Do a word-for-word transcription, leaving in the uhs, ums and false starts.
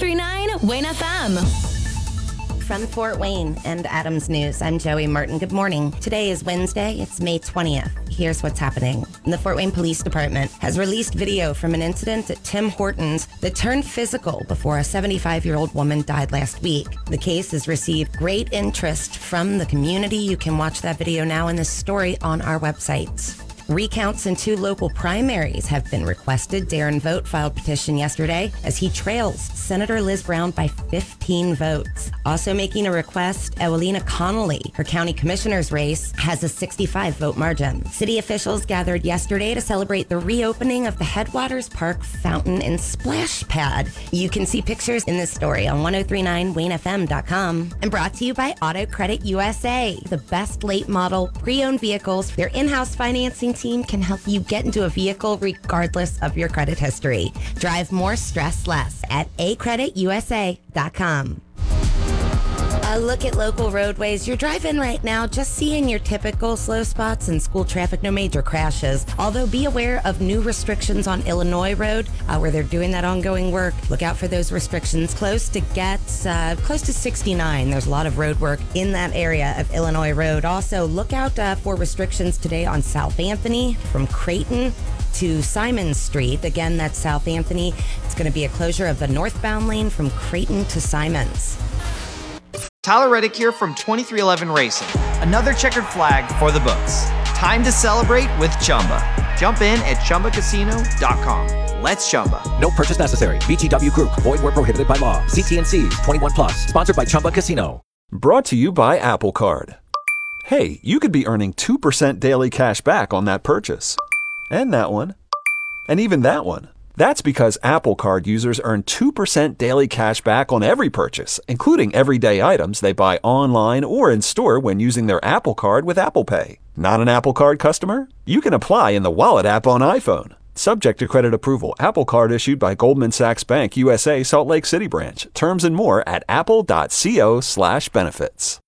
three nine Wayne F M. From Fort Wayne and Adams News, I'm Joey Martin. Good morning. Today is Wednesday. It's May twentieth. Here's what's happening. The Fort Wayne Police Department has released video from an incident at Tim Hortons that turned physical before a seventy-five-year-old woman died last week. The case has received great interest from the community. You can watch that video now in this story on our website. Recounts in two local primaries have been requested. Darren Vogt filed petition yesterday as he trails Senator Liz Brown by fifteen votes. Also making a request, Ewelina Connolly. Her county commissioner's race has a sixty-five vote margin. City officials gathered yesterday to celebrate the reopening of the Headwaters Park Fountain and Splash Pad. You can see pictures in this story on ten thirty-nine Wayne F M dot com. And brought to you by Auto Credit U S A. The best late model pre-owned vehicles. Their in-house financing team can help you get into a vehicle regardless of your credit history. Drive more, stress less at a credit u s a dot com. A look at local roadways. You're driving right now, just seeing your typical slow spots and school traffic, no major crashes. Although be aware of new restrictions on Illinois Road, uh, where they're doing that ongoing work. Look out for those restrictions close to Getz, uh, close to sixty-nine. There's a lot of road work in that area of Illinois Road. Also, look out uh, for restrictions today on South Anthony from Creighton to Simon Street. Again, that's South Anthony. It's going to be a closure of the northbound lane from Creighton to Simons. Tyler Reddick here from twenty-three eleven Racing. Another checkered flag for the books. Time to celebrate with Chumba. Jump in at chumba casino dot com. Let's Chumba. No purchase necessary. V G W Group. Void where prohibited by law. See T and C's. twenty-one plus. Sponsored by Chumba Casino. Brought to you by Apple Card. Hey, you could be earning two percent daily cash back on that purchase. And that one. And even that one. That's because Apple Card users earn two percent daily cash back on every purchase, including everyday items they buy online or in store when using their Apple Card with Apple Pay. Not an Apple Card customer? You can apply in the Wallet app on iPhone. Subject to credit approval. Apple Card issued by Goldman Sachs Bank U S A Salt Lake City branch. Terms and more at apple dot co slash benefits.